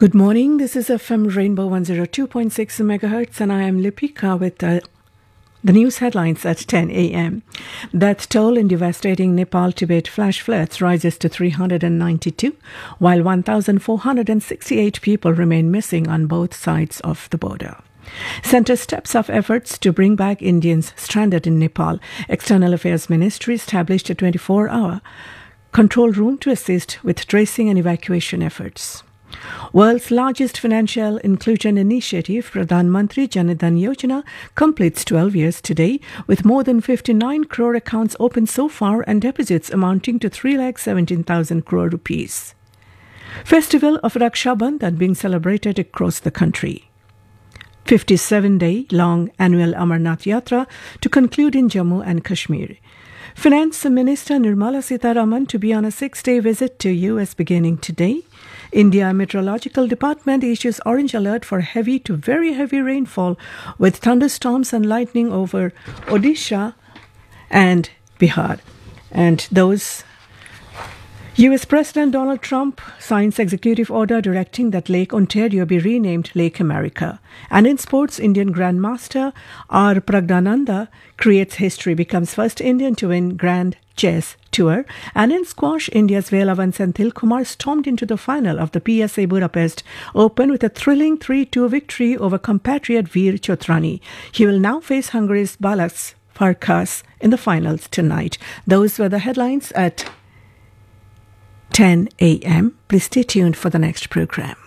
Good morning, this is FM Rainbow 102.6 MHz and I am Lipika with the news headlines at 10 a.m. Death toll in devastating Nepal-Tibet flash floods rises to 392, while 1,468 people remain missing on both sides of the border. Center steps up efforts to bring back Indians stranded in Nepal. External Affairs Ministry established a 24-hour control room to assist with tracing and evacuation efforts. World's largest financial inclusion initiative, Pradhan Mantri Jan Dhan Yojana, completes 12 years today, with more than 59 crore accounts opened so far and deposits amounting to 3,17,000 crore rupees. Festival of Raksha Bandhan being celebrated across the country. 57-day-long annual Amarnath Yatra to conclude in Jammu and Kashmir. Finance Minister Nirmala Sitharaman to be on a 6-day visit to US beginning today. India Meteorological Department issues orange alert for heavy to very heavy rainfall with thunderstorms and lightning over Odisha and Bihar. And those US President Donald Trump signs executive order directing that Lake Ontario be renamed Lake America. And in sports, Indian Grandmaster R. Praggnanandhaa creates history, becomes first Indian to win Grand Chess Tour. And in squash, India's Velavan Senthil Kumar stormed into the final of the PSA Budapest Open with a thrilling 3-2 victory over compatriot Veer Chotrani. He will now face Hungary's Balázs Farkas in the finals tonight. Those were the headlines at 10 a.m. Please stay tuned for the next program.